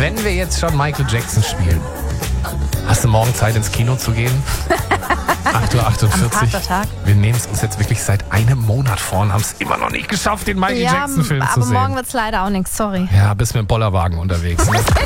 Wenn wir jetzt schon Michael Jackson spielen, hast du morgen Zeit ins Kino zu gehen? 8:48 Uhr. Vatertag. Wir nehmen es uns jetzt wirklich seit einem Monat vor und haben es immer noch nicht geschafft, den Michael Jackson-Film zu aber sehen. morgen wird's leider auch nichts, sorry. Ja, bist mit dem Bollerwagen unterwegs. Ne?